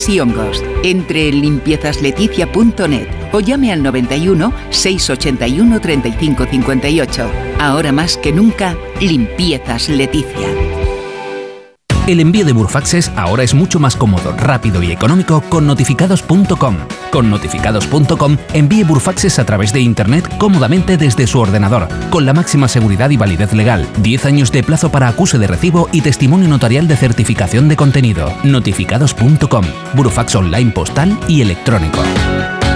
y hongos. Entre en limpiezasleticia.net o llame al 91 681 35 58. Ahora más que nunca, Limpiezas Leticia. El envío de Burfaxes ahora es mucho más cómodo, rápido y económico con notificados.com. Con notificados.com envíe Burfaxes a través de Internet cómodamente desde su ordenador, con la máxima seguridad y validez legal, 10 años de plazo para acuse de recibo y testimonio notarial de certificación de contenido. Notificados.com, Burfax online postal y electrónico.